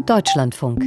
Deutschlandfunk.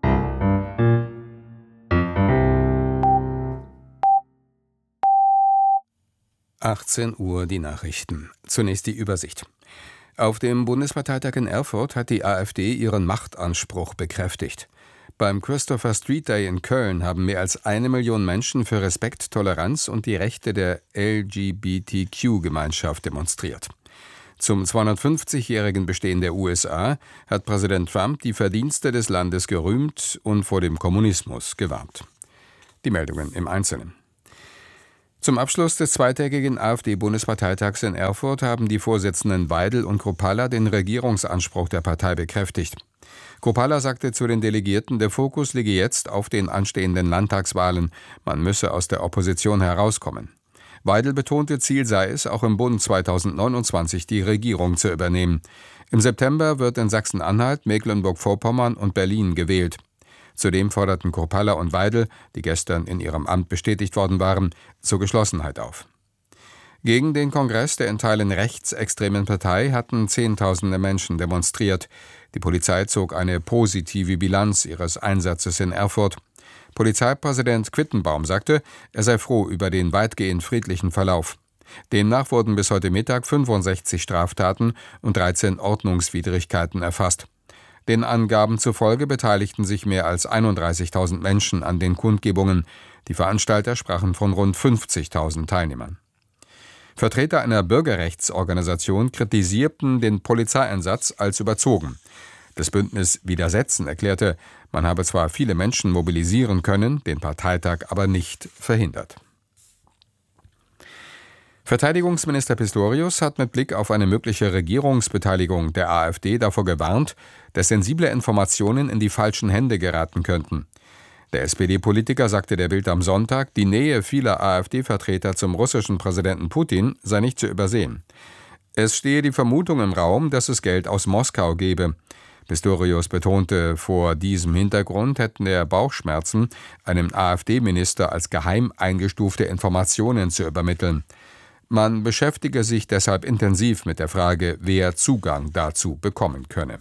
Uhr die Nachrichten. Zunächst die Übersicht. Auf dem Bundesparteitag in Erfurt hat die AfD ihren Machtanspruch bekräftigt. Beim Christopher Street Day in Köln haben mehr als 1 Million Menschen für Respekt, Toleranz und die Rechte der LGBTQ-Gemeinschaft demonstriert. Zum 250-jährigen Bestehen der USA hat Präsident Trump die Verdienste des Landes gerühmt und vor dem Kommunismus gewarnt. Die Meldungen im Einzelnen. Zum Abschluss des zweitägigen AfD-Bundesparteitags in Erfurt haben die Vorsitzenden Weidel und Kruppalla den Regierungsanspruch der Partei bekräftigt. Kruppalla sagte zu den Delegierten, der Fokus liege jetzt auf den anstehenden Landtagswahlen. Man müsse aus der Opposition herauskommen. Weidel betonte, Ziel sei es, auch im Bund 2029 die Regierung zu übernehmen. Im September wird in Sachsen-Anhalt, Mecklenburg-Vorpommern und Berlin gewählt. Zudem forderten Kruppalla und Weidel, die gestern in ihrem Amt bestätigt worden waren, zur Geschlossenheit auf. Gegen den Kongress der in Teilen rechtsextremen Partei hatten Zehntausende Menschen demonstriert. Die Polizei zog eine positive Bilanz ihres Einsatzes in Erfurt. Polizeipräsident Quittenbaum sagte, er sei froh über den weitgehend friedlichen Verlauf. Demnach wurden bis heute Mittag 65 Straftaten und 13 Ordnungswidrigkeiten erfasst. Den Angaben zufolge beteiligten sich mehr als 31.000 Menschen an den Kundgebungen. Die Veranstalter sprachen von rund 50.000 Teilnehmern. Vertreter einer Bürgerrechtsorganisation kritisierten den Polizeieinsatz als überzogen. Das Bündnis Widersetzen erklärte, man habe zwar viele Menschen mobilisieren können, den Parteitag aber nicht verhindert. Verteidigungsminister Pistorius hat mit Blick auf eine mögliche Regierungsbeteiligung der AfD davor gewarnt, dass sensible Informationen in die falschen Hände geraten könnten. Der SPD-Politiker sagte der Bild am Sonntag, die Nähe vieler AfD-Vertreter zum russischen Präsidenten Putin sei nicht zu übersehen. Es stehe die Vermutung im Raum, dass es Geld aus Moskau gebe. Pistorius betonte, vor diesem Hintergrund hätten er Bauchschmerzen, einem AfD-Minister als geheim eingestufte Informationen zu übermitteln. Man beschäftige sich deshalb intensiv mit der Frage, wer Zugang dazu bekommen könne.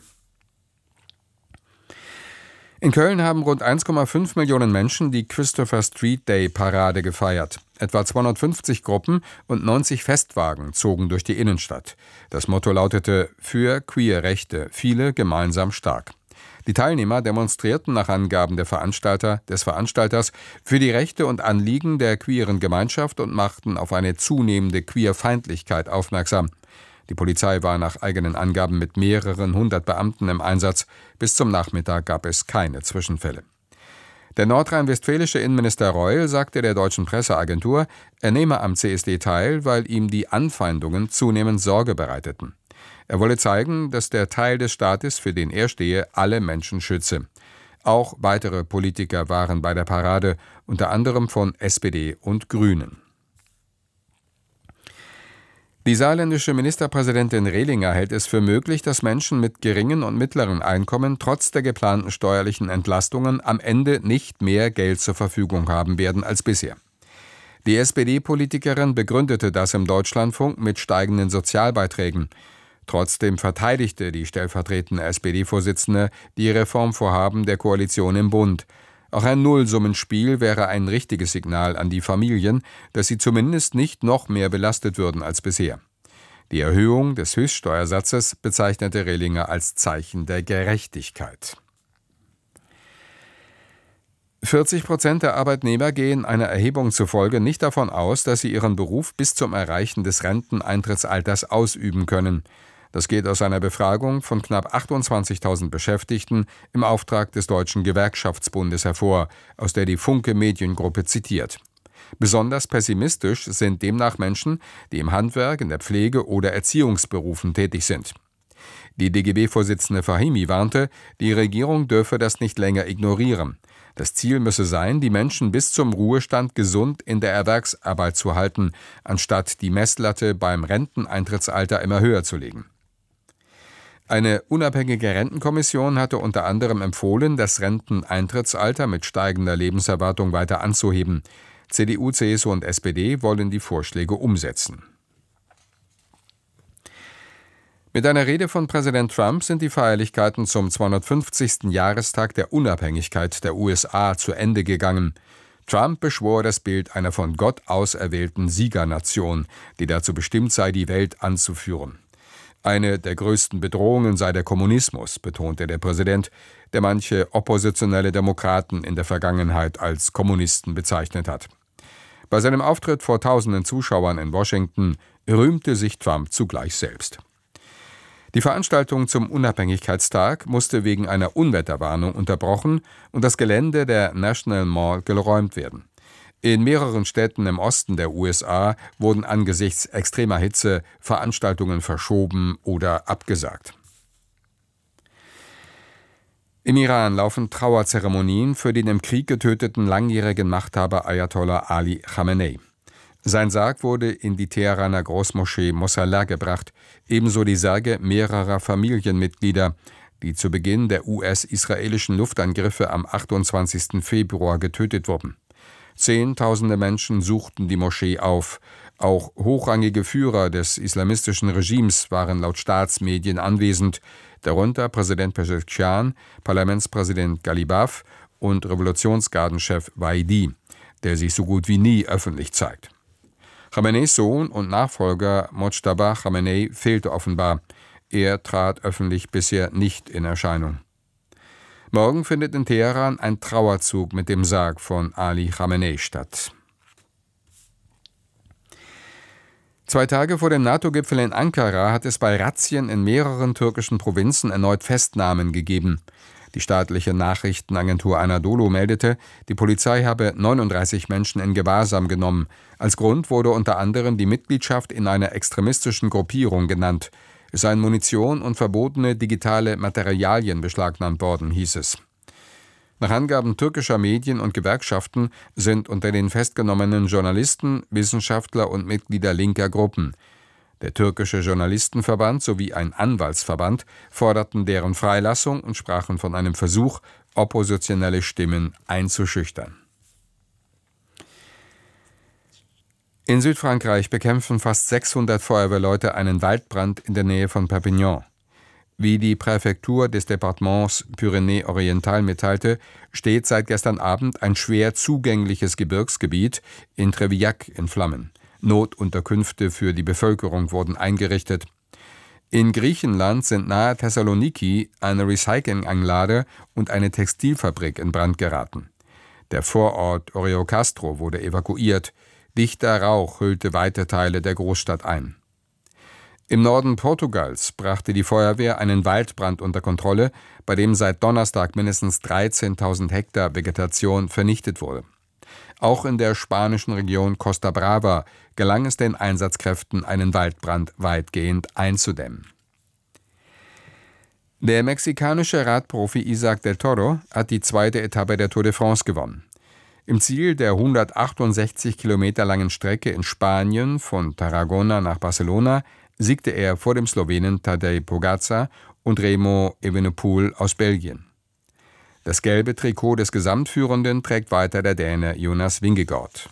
In Köln haben rund 1,5 Millionen Menschen die Christopher Street Day Parade gefeiert. Etwa 250 Gruppen und 90 Festwagen zogen durch die Innenstadt. Das Motto lautete „Für Queer-Rechte, viele gemeinsam stark". Die Teilnehmer demonstrierten nach Angaben des Veranstalters für die Rechte und Anliegen der queeren Gemeinschaft und machten auf eine zunehmende Queerfeindlichkeit aufmerksam. Die Polizei war nach eigenen Angaben mit mehreren hundert Beamten im Einsatz. Bis zum Nachmittag gab es keine Zwischenfälle. Der nordrhein-westfälische Innenminister Reul sagte der deutschen Presseagentur, er nehme am CSD teil, weil ihm die Anfeindungen zunehmend Sorge bereiteten. Er wolle zeigen, dass der Teil des Staates, für den er stehe, alle Menschen schütze. Auch weitere Politiker waren bei der Parade, unter anderem von SPD und Grünen. Die saarländische Ministerpräsidentin Rehlinger hält es für möglich, dass Menschen mit geringen und mittleren Einkommen trotz der geplanten steuerlichen Entlastungen am Ende nicht mehr Geld zur Verfügung haben werden als bisher. Die SPD-Politikerin begründete das im Deutschlandfunk mit steigenden Sozialbeiträgen. Trotzdem verteidigte die stellvertretende SPD-Vorsitzende die Reformvorhaben der Koalition im Bund. Auch ein Nullsummenspiel wäre ein richtiges Signal an die Familien, dass sie zumindest nicht noch mehr belastet würden als bisher. Die Erhöhung des Höchststeuersatzes bezeichnete Rehlinger als Zeichen der Gerechtigkeit. 40% der Arbeitnehmer gehen einer Erhebung zufolge nicht davon aus, dass sie ihren Beruf bis zum Erreichen des Renteneintrittsalters ausüben können. Das geht aus einer Befragung von knapp 28.000 Beschäftigten im Auftrag des Deutschen Gewerkschaftsbundes hervor, aus der die Funke Mediengruppe zitiert. Besonders pessimistisch sind demnach Menschen, die im Handwerk, in der Pflege oder Erziehungsberufen tätig sind. Die DGB-Vorsitzende Fahimi warnte, die Regierung dürfe das nicht länger ignorieren. Das Ziel müsse sein, die Menschen bis zum Ruhestand gesund in der Erwerbsarbeit zu halten, anstatt die Messlatte beim Renteneintrittsalter immer höher zu legen. Eine unabhängige Rentenkommission hatte unter anderem empfohlen, das Renteneintrittsalter mit steigender Lebenserwartung weiter anzuheben. CDU, CSU und SPD wollen die Vorschläge umsetzen. Mit einer Rede von Präsident Trump sind die Feierlichkeiten zum 250. Jahrestag der Unabhängigkeit der USA zu Ende gegangen. Trump beschwor das Bild einer von Gott auserwählten Siegernation, die dazu bestimmt sei, die Welt anzuführen. Eine der größten Bedrohungen sei der Kommunismus, betonte der Präsident, der manche oppositionelle Demokraten in der Vergangenheit als Kommunisten bezeichnet hat. Bei seinem Auftritt vor tausenden Zuschauern in Washington rühmte sich Trump zugleich selbst. Die Veranstaltung zum Unabhängigkeitstag musste wegen einer Unwetterwarnung unterbrochen und das Gelände der National Mall geräumt werden. In mehreren Städten im Osten der USA wurden angesichts extremer Hitze Veranstaltungen verschoben oder abgesagt. Im Iran laufen Trauerzeremonien für den im Krieg getöteten langjährigen Machthaber Ayatollah Ali Khamenei. Sein Sarg wurde in die Teheraner Großmoschee Mossallah gebracht, ebenso die Särge mehrerer Familienmitglieder, die zu Beginn der US-israelischen Luftangriffe am 28. Februar getötet wurden. Zehntausende Menschen suchten die Moschee auf. Auch hochrangige Führer des islamistischen Regimes waren laut Staatsmedien anwesend, darunter Präsident Pezeshkian, Parlamentspräsident Ghalibaf und Revolutionsgardenchef Vaidi, der sich so gut wie nie öffentlich zeigt. Khameneis Sohn und Nachfolger Mojtaba Khamenei fehlte offenbar. Er trat öffentlich bisher nicht in Erscheinung. Morgen findet in Teheran ein Trauerzug mit dem Sarg von Ali Khamenei statt. 2 Tage vor dem NATO-Gipfel in Ankara hat es bei Razzien in mehreren türkischen Provinzen erneut Festnahmen gegeben. Die staatliche Nachrichtenagentur Anadolu meldete, die Polizei habe 39 Menschen in Gewahrsam genommen. Als Grund wurde unter anderem die Mitgliedschaft in einer extremistischen Gruppierung genannt. Es seien Munition und verbotene digitale Materialien beschlagnahmt worden, hieß es. Nach Angaben türkischer Medien und Gewerkschaften sind unter den festgenommenen Journalisten, Wissenschaftler und Mitglieder linker Gruppen. Der türkische Journalistenverband sowie ein Anwaltsverband forderten deren Freilassung und sprachen von einem Versuch, oppositionelle Stimmen einzuschüchtern. In Südfrankreich bekämpfen fast 600 Feuerwehrleute einen Waldbrand in der Nähe von Perpignan. Wie die Präfektur des Departements Pyrénées-Oriental mitteilte, steht seit gestern Abend ein schwer zugängliches Gebirgsgebiet in Trevillac in Flammen. Notunterkünfte für die Bevölkerung wurden eingerichtet. In Griechenland sind nahe Thessaloniki eine Recyclinganlage und eine Textilfabrik in Brand geraten. Der Vorort Oreocastro wurde evakuiert. Dichter Rauch hüllte weite Teile der Großstadt ein. Im Norden Portugals brachte die Feuerwehr einen Waldbrand unter Kontrolle, bei dem seit Donnerstag mindestens 13.000 Hektar Vegetation vernichtet wurde. Auch in der spanischen Region Costa Brava gelang es den Einsatzkräften, einen Waldbrand weitgehend einzudämmen. Der mexikanische Radprofi Isaac del Toro hat die 2. Etappe der Tour de France gewonnen. Im Ziel der 168 Kilometer langen Strecke in Spanien von Tarragona nach Barcelona siegte er vor dem Slowenen Tadej Pogačar und Remo Evenepoel aus Belgien. Das gelbe Trikot des Gesamtführenden trägt weiter der Däne Jonas Vingegaard.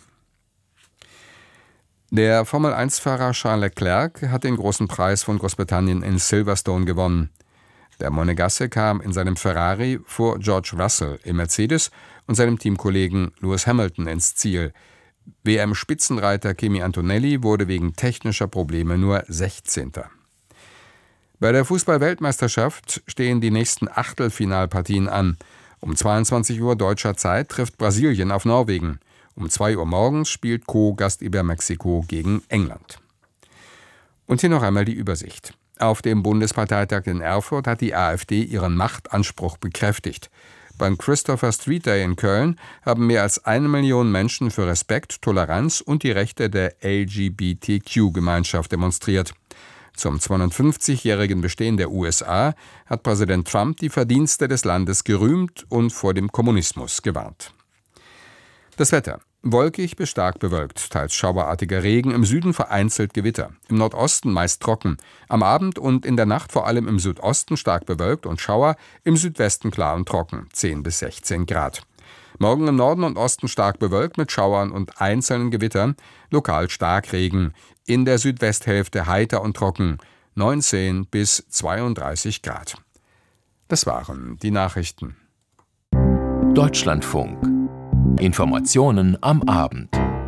Der Formel-1-Fahrer Charles Leclerc hat den großen Preis von Großbritannien in Silverstone gewonnen. Der Monegasse kam in seinem Ferrari vor George Russell im Mercedes und seinem Teamkollegen Lewis Hamilton ins Ziel. WM-Spitzenreiter Kimi Antonelli wurde wegen technischer Probleme nur 16. Bei der Fußball-Weltmeisterschaft stehen die nächsten Achtelfinalpartien an. Um 22 Uhr deutscher Zeit trifft Brasilien auf Norwegen. Um 2 Uhr morgens spielt Co-Gastgeber Mexiko gegen England. Und hier noch einmal die Übersicht. Auf dem Bundesparteitag in Erfurt hat die AfD ihren Machtanspruch bekräftigt. Beim Christopher Street Day in Köln haben mehr als 1 Million Menschen für Respekt, Toleranz und die Rechte der LGBTQ-Gemeinschaft demonstriert. Zum 250-jährigen Bestehen der USA hat Präsident Trump die Verdienste des Landes gerühmt und vor dem Kommunismus gewarnt. Das Wetter. Wolkig bis stark bewölkt, teils schauerartiger Regen, im Süden vereinzelt Gewitter, im Nordosten meist trocken, am Abend und in der Nacht vor allem im Südosten stark bewölkt und Schauer, im Südwesten klar und trocken, 10 bis 16 Grad. Morgen im Norden und Osten stark bewölkt mit Schauern und einzelnen Gewittern, lokal Starkregen, in der Südwesthälfte heiter und trocken, 19 bis 32 Grad. Das waren die Nachrichten. Deutschlandfunk. Informationen am Abend.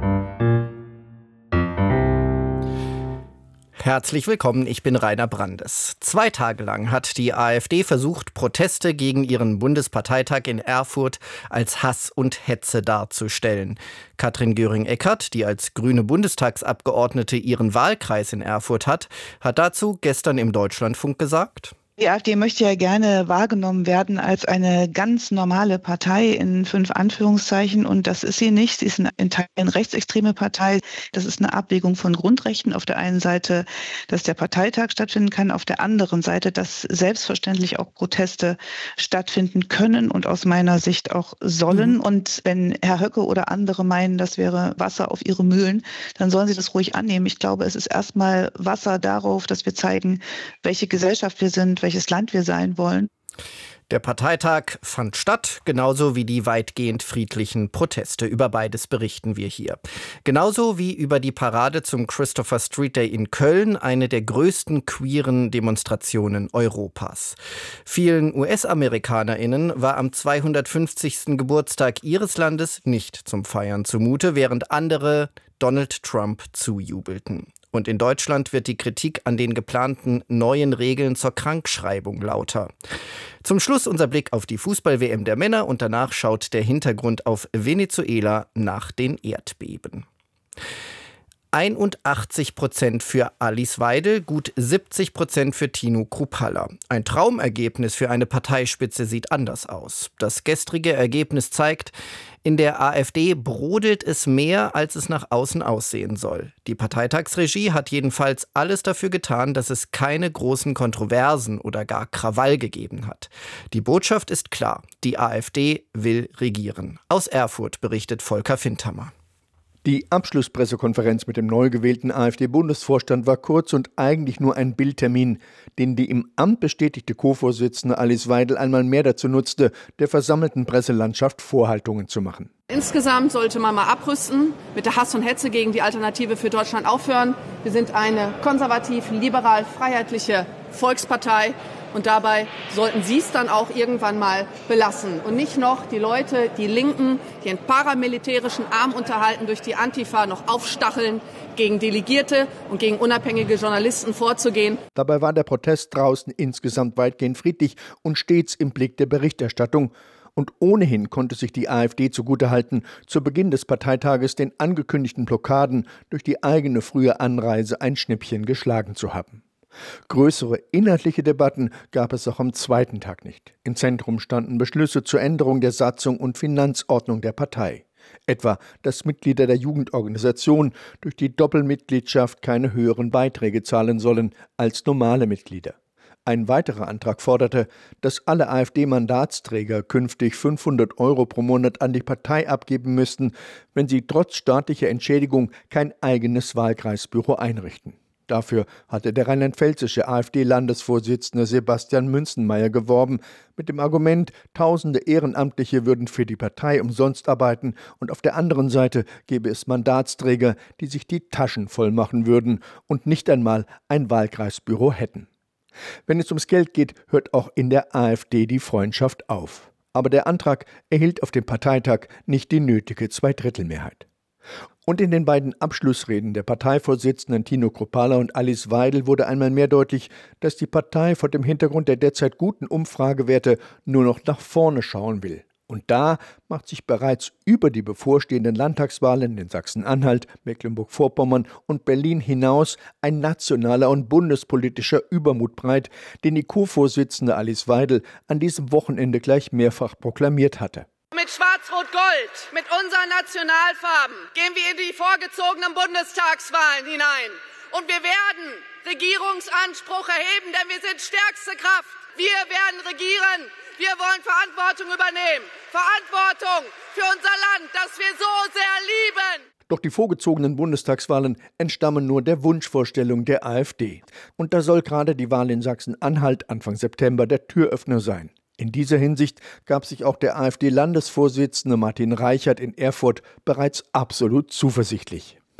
Herzlich willkommen, ich bin Rainer Brandes. 2 Tage lang hat die AfD versucht, Proteste gegen ihren Bundesparteitag in Erfurt als Hass und Hetze darzustellen. Katrin Göring-Eckardt, die als grüne Bundestagsabgeordnete ihren Wahlkreis in Erfurt hat dazu gestern im Deutschlandfunk gesagt: Die AfD möchte ja gerne wahrgenommen werden als eine ganz normale Partei in 5 Anführungszeichen. Und das ist sie nicht. Sie ist in Teilen rechtsextreme Partei. Das ist eine Abwägung von Grundrechten. Auf der einen Seite, dass der Parteitag stattfinden kann. Auf der anderen Seite, dass selbstverständlich auch Proteste stattfinden können und aus meiner Sicht auch sollen. Und wenn Herr Höcke oder andere meinen, das wäre Wasser auf ihre Mühlen, dann sollen sie das ruhig annehmen. Ich glaube, es ist erstmal Wasser darauf, dass wir zeigen, welche Gesellschaft wir sind, welches Land wir sein wollen. Der Parteitag fand statt, genauso wie die weitgehend friedlichen Proteste. Über beides berichten wir hier. Genauso wie über die Parade zum Christopher Street Day in Köln, eine der größten queeren Demonstrationen Europas. Vielen US-AmerikanerInnen war am 250. Geburtstag ihres Landes nicht zum Feiern zumute, während andere Donald Trump zujubelten. Und in Deutschland wird die Kritik an den geplanten neuen Regeln zur Krankschreibung lauter. Zum Schluss unser Blick auf die Fußball-WM der Männer und danach schaut der Hintergrund auf Venezuela nach den Erdbeben. 81% für Alice Weidel, gut 70% für Tino Kruppalla. Ein Traumergebnis für eine Parteispitze sieht anders aus. Das gestrige Ergebnis zeigt, in der AfD brodelt es mehr, als es nach außen aussehen soll. Die Parteitagsregie hat jedenfalls alles dafür getan, dass es keine großen Kontroversen oder gar Krawall gegeben hat. Die Botschaft ist klar, die AfD will regieren. Aus Erfurt berichtet Volker Findhammer. Die Abschlusspressekonferenz mit dem neu gewählten AfD-Bundesvorstand war kurz und eigentlich nur ein Bildtermin, den die im Amt bestätigte Co-Vorsitzende Alice Weidel einmal mehr dazu nutzte, der versammelten Presselandschaft Vorhaltungen zu machen. Insgesamt sollte man mal abrüsten, mit der Hass und Hetze gegen die Alternative für Deutschland aufhören. Wir sind eine konservativ, liberal, freiheitliche Volkspartei. Und dabei sollten Sie es dann auch irgendwann mal belassen. Und nicht noch die Leute, die Linken, die einen paramilitärischen Arm unterhalten, durch die Antifa noch aufstacheln, gegen Delegierte und gegen unabhängige Journalisten vorzugehen. Dabei war der Protest draußen insgesamt weitgehend friedlich und stets im Blick der Berichterstattung. Und ohnehin konnte sich die AfD zugutehalten, zu Beginn des Parteitages den angekündigten Blockaden durch die eigene frühe Anreise ein Schnippchen geschlagen zu haben. Größere inhaltliche Debatten gab es auch am zweiten Tag nicht. Im Zentrum standen Beschlüsse zur Änderung der Satzung und Finanzordnung der Partei. Etwa, dass Mitglieder der Jugendorganisation durch die Doppelmitgliedschaft keine höheren Beiträge zahlen sollen als normale Mitglieder. Ein weiterer Antrag forderte, dass alle AfD-Mandatsträger künftig 500 € pro Monat an die Partei abgeben müssten, wenn sie trotz staatlicher Entschädigung kein eigenes Wahlkreisbüro einrichten. Dafür hatte der rheinland-pfälzische AfD-Landesvorsitzende Sebastian Münzenmaier geworben, mit dem Argument, tausende Ehrenamtliche würden für die Partei umsonst arbeiten und auf der anderen Seite gäbe es Mandatsträger, die sich die Taschen voll machen würden und nicht einmal ein Wahlkreisbüro hätten. Wenn es ums Geld geht, hört auch in der AfD die Freundschaft auf. Aber der Antrag erhielt auf dem Parteitag nicht die nötige Zweidrittelmehrheit. Und in den beiden Abschlussreden der Parteivorsitzenden Tino Kruppalla und Alice Weidel wurde einmal mehr deutlich, dass die Partei vor dem Hintergrund der derzeit guten Umfragewerte nur noch nach vorne schauen will. Und da macht sich bereits über die bevorstehenden Landtagswahlen in Sachsen-Anhalt, Mecklenburg-Vorpommern und Berlin hinaus ein nationaler und bundespolitischer Übermut breit, den die Co-Vorsitzende Alice Weidel an diesem Wochenende gleich mehrfach proklamiert hatte. Mit Schwarz-Rot-Gold, mit unseren Nationalfarben gehen wir in die vorgezogenen Bundestagswahlen hinein. Und wir werden Regierungsanspruch erheben, denn wir sind stärkste Kraft. Wir werden regieren. Wir wollen Verantwortung übernehmen. Verantwortung für unser Land, das wir so sehr lieben. Doch die vorgezogenen Bundestagswahlen entstammen nur der Wunschvorstellung der AfD. Und da soll gerade die Wahl in Sachsen-Anhalt Anfang September der Türöffner sein. In dieser Hinsicht gab sich auch der AfD-Landesvorsitzende Martin Reichert in Erfurt bereits absolut zuversichtlich.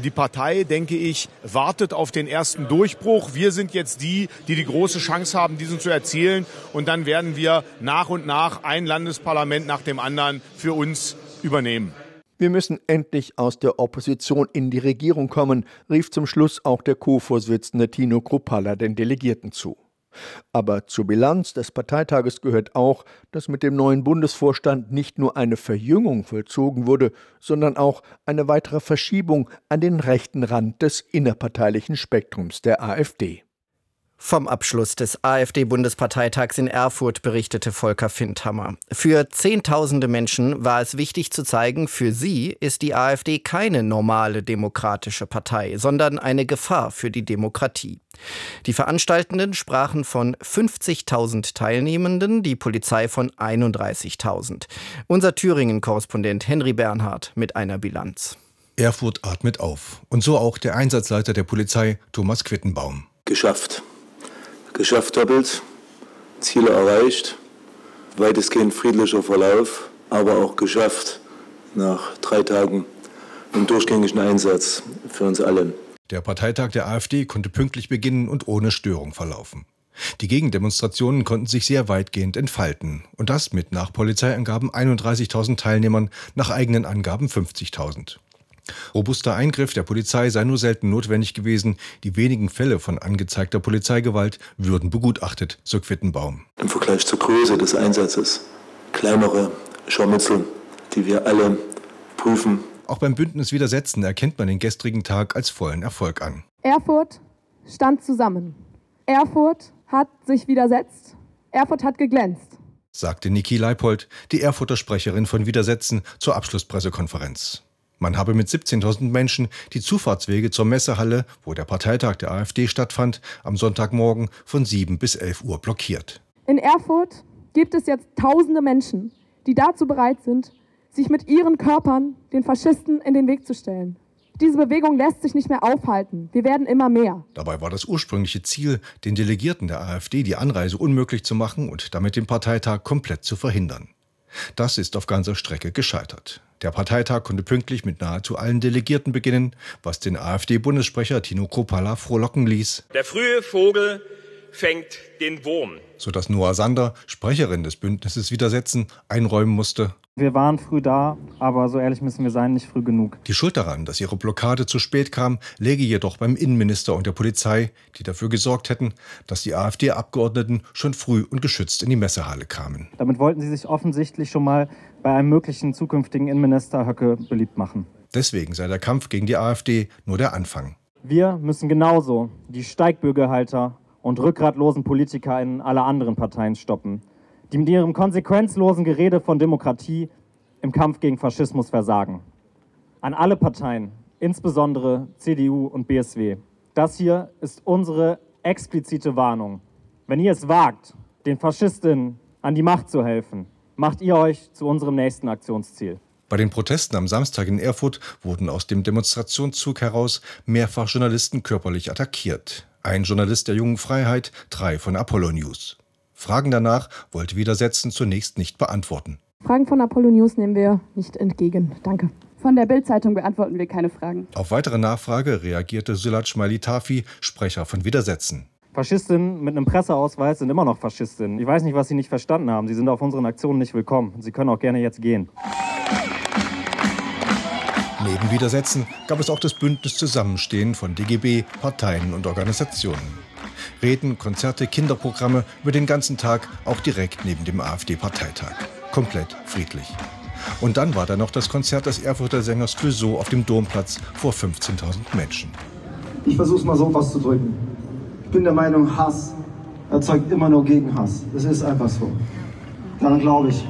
Die Partei, denke ich, wartet auf den ersten Durchbruch. Wir sind jetzt die große Chance haben, diesen zu erzielen. Und dann werden wir nach und nach ein Landesparlament nach dem anderen für uns übernehmen. Wir müssen endlich aus der Opposition in die Regierung kommen, rief zum Schluss auch der Co-Vorsitzende Tino Kruppalla den Delegierten zu. Aber zur Bilanz des Parteitages gehört auch, dass mit dem neuen Bundesvorstand nicht nur eine Verjüngung vollzogen wurde, sondern auch eine weitere Verschiebung an den rechten Rand des innerparteilichen Spektrums der AfD. Vom Abschluss des AfD-Bundesparteitags in Erfurt berichtete Volker Findhammer. Für Zehntausende Menschen war es wichtig zu zeigen, für sie ist die AfD keine normale demokratische Partei, sondern eine Gefahr für die Demokratie. Die Veranstaltenden sprachen von 50.000 Teilnehmenden, die Polizei von 31.000. Unser Thüringen-Korrespondent Henry Bernhard mit einer Bilanz. Erfurt atmet auf. Und so auch der Einsatzleiter der Polizei, Thomas Quittenbaum. Geschafft doppelt, Ziele erreicht, weitestgehend friedlicher Verlauf, aber auch geschafft nach 3 Tagen im durchgängigen Einsatz für uns alle. Der Parteitag der AfD konnte pünktlich beginnen und ohne Störung verlaufen. Die Gegendemonstrationen konnten sich sehr weitgehend entfalten. Und das mit nach Polizeiangaben 31.000 Teilnehmern, nach eigenen Angaben 50.000. Robuster Eingriff der Polizei sei nur selten notwendig gewesen. Die wenigen Fälle von angezeigter Polizeigewalt würden begutachtet, so Quittenbaum. Im Vergleich zur Größe des Einsatzes kleinere Scharmützel, die wir alle prüfen. Auch beim Bündnis Widersetzen erkennt man den gestrigen Tag als vollen Erfolg an. Erfurt stand zusammen. Erfurt hat sich widersetzt. Erfurt hat geglänzt, sagte Niki Leipold, die Erfurter Sprecherin von Widersetzen, zur Abschlusspressekonferenz. Man habe mit 17.000 Menschen die Zufahrtswege zur Messehalle, wo der Parteitag der AfD stattfand, am Sonntagmorgen von 7 bis 11 Uhr blockiert. In Erfurt gibt es jetzt tausende Menschen, die dazu bereit sind, sich mit ihren Körpern den Faschisten in den Weg zu stellen. Diese Bewegung lässt sich nicht mehr aufhalten. Wir werden immer mehr. Dabei war das ursprüngliche Ziel, den Delegierten der AfD die Anreise unmöglich zu machen und damit den Parteitag komplett zu verhindern. Das ist auf ganzer Strecke gescheitert. Der Parteitag konnte pünktlich mit nahezu allen Delegierten beginnen, was den AfD-Bundessprecher Tino Kruppalla frohlocken ließ. Der frühe Vogel fängt den Wurm. Sodass Noah Sander, Sprecherin des Bündnisses Widersetzen, einräumen musste: Wir waren früh da, aber so ehrlich müssen wir sein, nicht früh genug. Die Schuld daran, dass ihre Blockade zu spät kam, läge jedoch beim Innenminister und der Polizei, die dafür gesorgt hätten, dass die AfD-Abgeordneten schon früh und geschützt in die Messehalle kamen. Damit wollten sie sich offensichtlich schon mal bei einem möglichen zukünftigen Innenminister Höcke beliebt machen. Deswegen sei der Kampf gegen die AfD nur der Anfang. Wir müssen genauso die Steigbügelhalter und rückgratlosen Politiker in aller anderen Parteien stoppen, die mit ihrem konsequenzlosen Gerede von Demokratie im Kampf gegen Faschismus versagen. An alle Parteien, insbesondere CDU und BSW. Das hier ist unsere explizite Warnung. Wenn ihr es wagt, den Faschistinnen an die Macht zu helfen, macht ihr euch zu unserem nächsten Aktionsziel. Bei den Protesten am Samstag in Erfurt wurden aus dem Demonstrationszug heraus mehrfach Journalisten körperlich attackiert. Ein Journalist der Jungen Freiheit, 3 von Apollo News. Fragen danach wollte Widersetzen zunächst nicht beantworten. Fragen von Apollo News nehmen wir nicht entgegen. Danke. Von der Bild-Zeitung beantworten wir keine Fragen. Auf weitere Nachfrage reagierte Sülat Mailitafi, Sprecher von Widersetzen. Faschistinnen mit einem Presseausweis sind immer noch Faschistinnen. Ich weiß nicht, was Sie nicht verstanden haben. Sie sind auf unseren Aktionen nicht willkommen. Sie können auch gerne jetzt gehen. Neben Widersetzen gab es auch das Bündnis Zusammenstehen von DGB, Parteien und Organisationen. Reden, Konzerte, Kinderprogramme über den ganzen Tag, auch direkt neben dem AfD-Parteitag. Komplett friedlich. Und dann war da noch das Konzert des Erfurter Sängers Clouseau auf dem Domplatz vor 15.000 Menschen. Ich versuche mal so was zu drücken. Ich bin der Meinung, Hass erzeugt immer nur Gegenhass. Das ist einfach so. Daran glaube ich.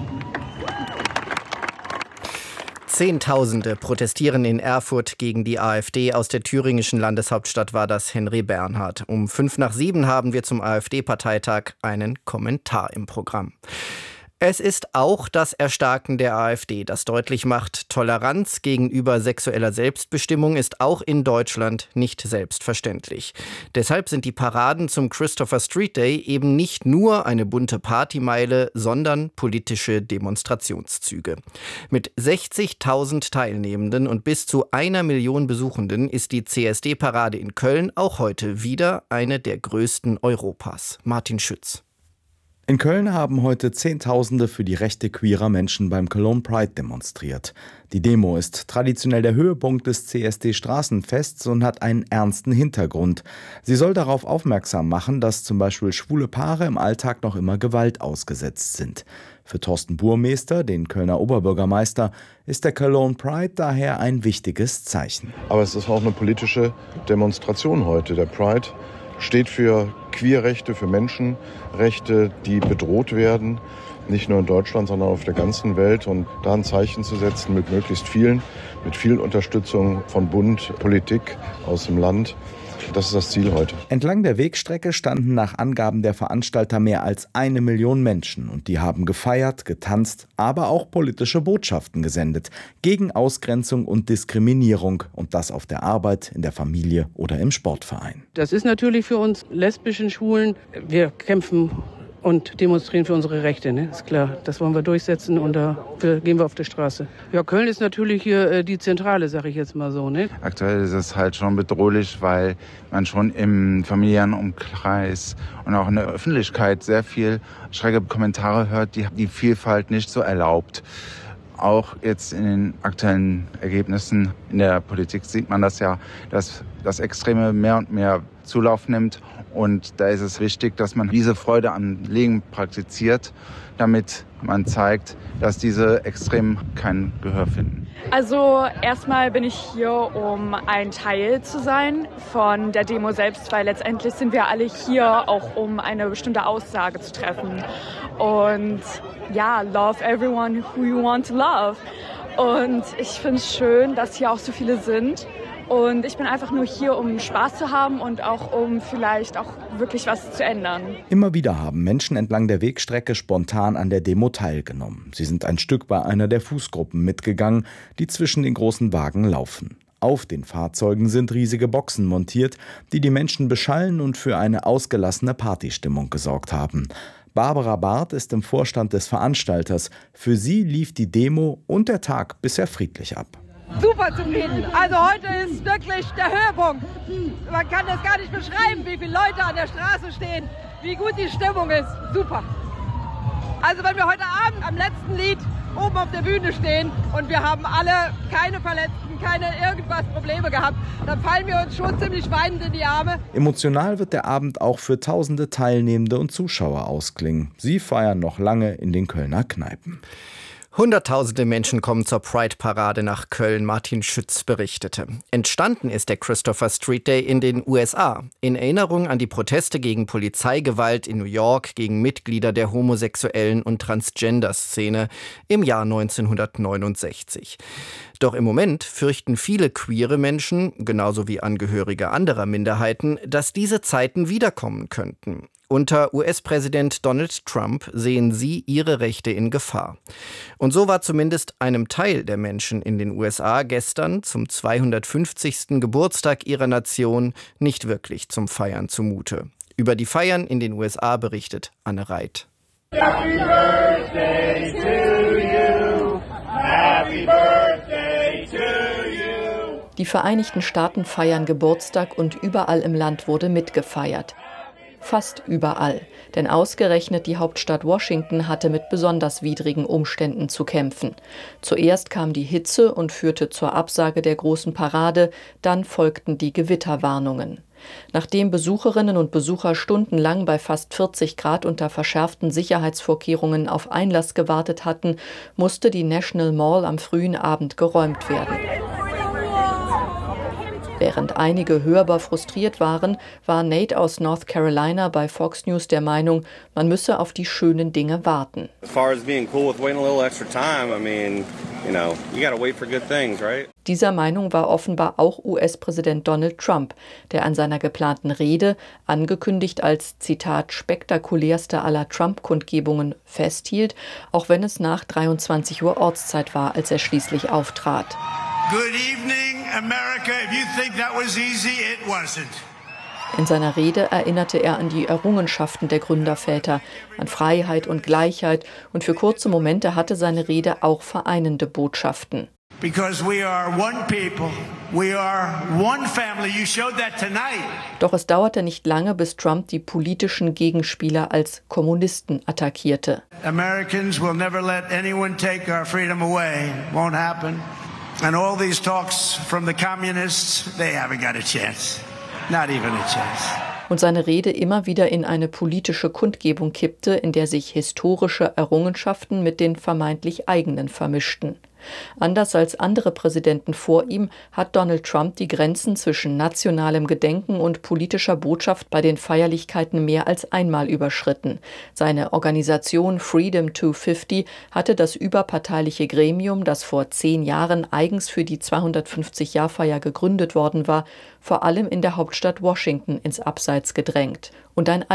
Zehntausende protestieren in Erfurt gegen die AfD. Aus der thüringischen Landeshauptstadt war das Henry Bernhard. Um 6:05 haben wir zum AfD-Parteitag einen Kommentar im Programm. Es ist auch das Erstarken der AfD, das deutlich macht, Toleranz gegenüber sexueller Selbstbestimmung ist auch in Deutschland nicht selbstverständlich. Deshalb sind die Paraden zum Christopher Street Day eben nicht nur eine bunte Partymeile, sondern politische Demonstrationszüge. Mit 60.000 Teilnehmenden und bis zu 1 Million Besuchenden ist die CSD-Parade in Köln auch heute wieder eine der größten Europas. Martin Schütz. In Köln haben heute Zehntausende für die Rechte queerer Menschen beim Cologne Pride demonstriert. Die Demo ist traditionell der Höhepunkt des CSD-Straßenfests und hat einen ernsten Hintergrund. Sie soll darauf aufmerksam machen, dass zum Beispiel schwule Paare im Alltag noch immer Gewalt ausgesetzt sind. Für Thorsten Burmester, den Kölner Oberbürgermeister, ist der Cologne Pride daher ein wichtiges Zeichen. Aber es ist auch eine politische Demonstration heute. Der Pride steht für Queerrechte, für Menschenrechte, die bedroht werden, nicht nur in Deutschland, sondern auf der ganzen Welt. Und da ein Zeichen zu setzen mit möglichst vielen, mit viel Unterstützung von Bund, Politik aus dem Land, das ist das Ziel heute. Entlang der Wegstrecke standen nach Angaben der Veranstalter mehr als 1 Million Menschen. Und die haben gefeiert, getanzt, aber auch politische Botschaften gesendet. Gegen Ausgrenzung und Diskriminierung. Und das auf der Arbeit, in der Familie oder im Sportverein. Das ist natürlich für uns lesbischen Schwulen. Wir kämpfen und demonstrieren für unsere Rechte, ne? Ist klar. Das wollen wir durchsetzen und dafür gehen wir auf die Straße. Ja, Köln ist natürlich hier die Zentrale, sage ich jetzt mal so, ne? Aktuell ist es halt schon bedrohlich, weil man schon im familiären Umkreis und auch in der Öffentlichkeit sehr viel schräge Kommentare hört, die die Vielfalt nicht so erlaubt. Auch jetzt in den aktuellen Ergebnissen in der Politik sieht man das ja, dass das Extreme mehr und mehr Zulauf nimmt. Und da ist es wichtig, dass man diese Freude am Leben praktiziert, damit man zeigt, dass diese Extremen kein Gehör finden. Also erstmal bin ich hier, um ein Teil zu sein von der Demo selbst, weil letztendlich sind wir alle hier auch, um eine bestimmte Aussage zu treffen. Und ja, love everyone who you want to love. Und ich finde es schön, dass hier auch so viele sind. Und ich bin einfach nur hier, um Spaß zu haben und auch um vielleicht auch wirklich was zu ändern. Immer wieder haben Menschen entlang der Wegstrecke spontan an der Demo teilgenommen. Sie sind ein Stück bei einer der Fußgruppen mitgegangen, die zwischen den großen Wagen laufen. Auf den Fahrzeugen sind riesige Boxen montiert, die die Menschen beschallen und für eine ausgelassene Partystimmung gesorgt haben. Barbara Barth ist im Vorstand des Veranstalters. Für sie lief die Demo und der Tag bisher friedlich ab. Super zufrieden. Also heute ist wirklich der Höhepunkt. Man kann das gar nicht beschreiben, wie viele Leute an der Straße stehen, wie gut die Stimmung ist. Super. Also wenn wir heute Abend am letzten Lied oben auf der Bühne stehen und wir haben alle keine Verletzten, keine irgendwas Probleme gehabt, dann fallen wir uns schon ziemlich weinend in die Arme. Emotional wird der Abend auch für tausende Teilnehmende und Zuschauer ausklingen. Sie feiern noch lange in den Kölner Kneipen. Hunderttausende Menschen kommen zur Pride-Parade nach Köln, Martin Schütz berichtete. Entstanden ist der Christopher Street Day in den USA, in Erinnerung an die Proteste gegen Polizeigewalt in New York gegen Mitglieder der homosexuellen und Transgender-Szene im Jahr 1969. Doch im Moment fürchten viele queere Menschen, genauso wie Angehörige anderer Minderheiten, dass diese Zeiten wiederkommen könnten. Unter US-Präsident Donald Trump sehen sie ihre Rechte in Gefahr. Und so war zumindest einem Teil der Menschen in den USA gestern zum 250. Geburtstag ihrer Nation nicht wirklich zum Feiern zumute. Über die Feiern in den USA berichtet Anne Reit. Happy Birthday to you. Happy Birthday to you. Die Vereinigten Staaten feiern Geburtstag und überall im Land wurde mitgefeiert. Fast überall, denn ausgerechnet die Hauptstadt Washington hatte mit besonders widrigen Umständen zu kämpfen. Zuerst kam die Hitze und führte zur Absage der großen Parade, dann folgten die Gewitterwarnungen. Nachdem Besucherinnen und Besucher stundenlang bei fast 40 Grad unter verschärften Sicherheitsvorkehrungen auf Einlass gewartet hatten, musste die National Mall am frühen Abend geräumt werden. Während einige hörbar frustriert waren, war Nate aus North Carolina bei Fox News der Meinung, man müsse auf die schönen Dinge warten. As far as being cool with waiting a little extra time, I mean, Dieser Meinung war offenbar auch US-Präsident Donald Trump, der an seiner geplanten Rede, angekündigt als, Zitat, spektakulärste aller Trump-Kundgebungen, festhielt, auch wenn es nach 23 Uhr Ortszeit war, als er schließlich auftrat. Good evening, America. If you think that was easy, it wasn't. In seiner Rede erinnerte er an die Errungenschaften der Gründerväter, an Freiheit und Gleichheit, und für kurze Momente hatte seine Rede auch vereinende Botschaften. Because we are one people, we are one family. You showed that tonight. Doch es dauerte nicht lange, bis Trump die politischen Gegenspieler als Kommunisten attackierte. Americans will never let anyone take our freedom away. Won't happen. And all these talks from the communists, they haven't got a chance. Not even a chance. Und seine Rede immer wieder in eine politische Kundgebung kippte, in der sich historische Errungenschaften mit den vermeintlich eigenen vermischten. Anders als andere Präsidenten vor ihm hat Donald Trump die Grenzen zwischen nationalem Gedenken und politischer Botschaft bei den Feierlichkeiten mehr als einmal überschritten. Seine Organisation Freedom 250 hatte das überparteiliche Gremium, das vor 10 Jahren eigens für die 250-Jahr-Feier gegründet worden war, vor allem in der Hauptstadt Washington ins Abseits gedrängt. Und ein